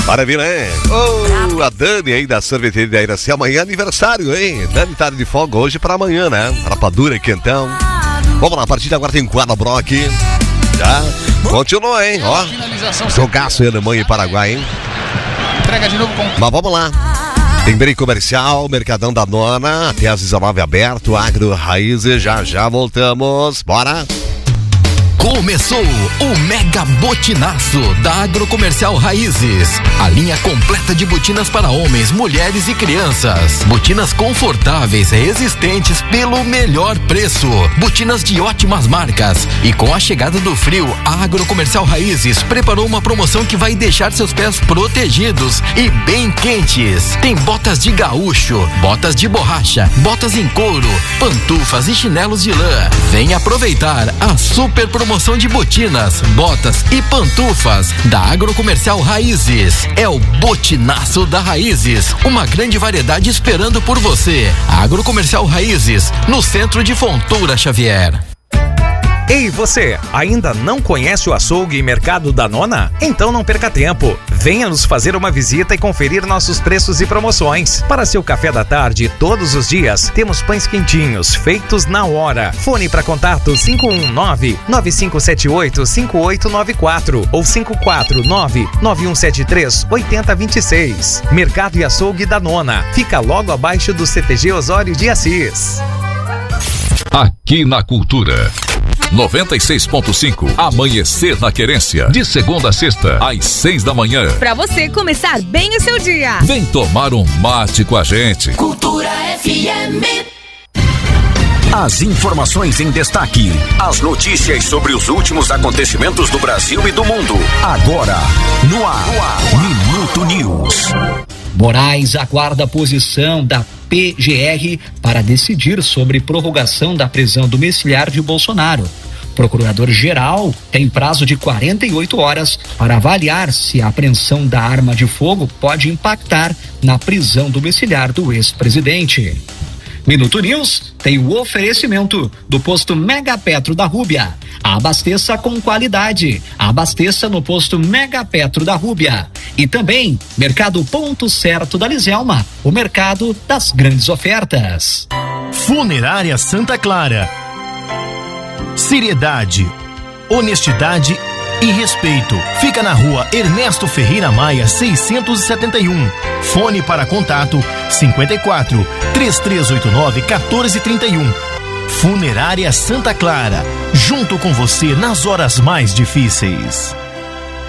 Maravilha, hein? A Dani aí da sorveteria da Iraci. Amanhã é aniversário, hein? Dani tá de folga hoje pra amanhã, né? Rapadura e quentão. Vamos lá, a partir de agora tem quadra Brock. Já continua, hein? Ó, jogaço em Alemanha e Paraguai, hein? Entrega de novo com... Mas vamos lá. Tem break comercial, Mercadão da Nona, até às 19 aberto, Agro Raízes, já voltamos, bora! Começou o Mega Botinaço da Agrocomercial Raízes. A linha completa de botinas para homens, mulheres e crianças. Botinas confortáveis, resistentes pelo melhor preço. Botinas de ótimas marcas. E com a chegada do frio, a Agrocomercial Raízes preparou uma promoção que vai deixar seus pés protegidos e bem quentes. Tem botas de gaúcho, botas de borracha, botas em couro, pantufas e chinelos de lã. Vem aproveitar a super promoção de botinas, botas e pantufas da Agrocomercial Raízes. É o Botinaço da Raízes, uma grande variedade esperando por você. Agrocomercial Raízes, no centro de Fontoura Xavier. Ei, você, ainda não conhece o açougue e mercado da Nona? Então não perca tempo. Venha nos fazer uma visita e conferir nossos preços e promoções. Para seu café da tarde, todos os dias, temos pães quentinhos, feitos na hora. Fone para contato 519-9578-5894 ou 549-9173-8026. Mercado e açougue da Nona. Fica logo abaixo do CTG Osório de Assis. Aqui na Cultura 96.5, Amanhecer na Querência, de segunda a sexta, às 6 da manhã. Pra você começar bem o seu dia. Vem tomar um mate com a gente. Cultura FM. As informações em destaque, as notícias sobre os últimos acontecimentos do Brasil e do mundo. Agora, no ar, Minuto News. Moraes aguarda a posição da PGR para decidir sobre prorrogação da prisão domiciliar de Bolsonaro. O procurador-geral tem prazo de 48 horas para avaliar se a apreensão da arma de fogo pode impactar na prisão domiciliar do ex-presidente. Minuto News tem o oferecimento do posto Mega Petro da Rúbia. Abasteça com qualidade. Abasteça no posto Mega Petro da Rúbia. E também Mercado Ponto Certo da Liselma, o mercado das grandes ofertas. Funerária Santa Clara. Seriedade, honestidade e respeito. Fica na rua Ernesto Ferreira Maia, 671. Fone para contato 54 3389 1431. Funerária Santa Clara, junto com você nas horas mais difíceis.